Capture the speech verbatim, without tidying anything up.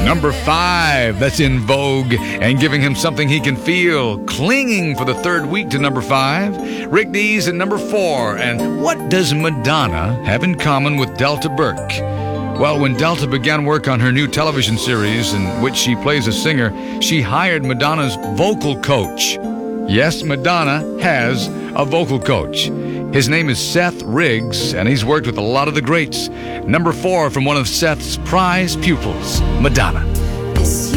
Number five, that's in vogue and giving him something he can feel. Clinging for the third week to number five. Rick Dees at number four. And what does Madonna have in common with Delta Burke? Well, when Delta began work on her new television series in which she plays a singer, she hired Madonna's vocal coach. Yes, Madonna has a vocal coach. His name is Seth Riggs, and he's worked with a lot of the greats. Number four from one of Seth's prize pupils, Madonna.